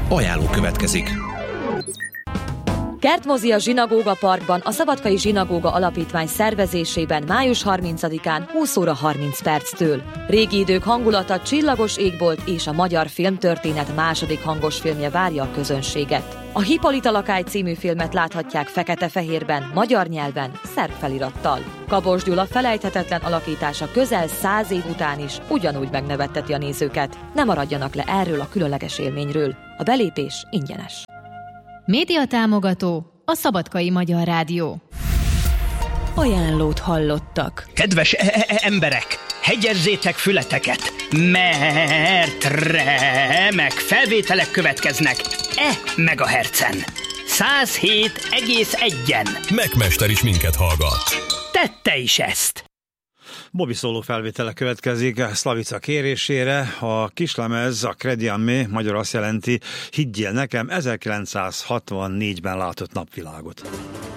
Ajánló következik. Kertmozi a Zsinagóga Parkban a Szabadkai Zsinagóga Alapítvány szervezésében május 30-án 20 óra 30 perctől. Régi idők hangulata, Csillagos égbolt és a magyar filmtörténet második hangos filmje várja a közönséget. A Hippolyta lakály című filmet láthatják fekete-fehérben, magyar nyelven, szerb felirattal. Kabos Gyula felejthetetlen alakítása közel 100 év után is ugyanúgy megnevetteti a nézőket. Ne maradjanak le erről a különleges élményről. A belépés ingyenes. Médiatámogató a Szabadkai Magyar Rádió. Ajánlót hallottak. Kedves emberek, hegyezzétek fületeket, mert remek felvételek következnek megahertzen. 107,1-en. Megmester is minket hallgat. Tette is ezt. Bobby szóló felvétele következik Slavica kérésére. A kislemez, a Crediamme, magyar azt jelenti, higgyél nekem, 1964-ben látott napvilágot.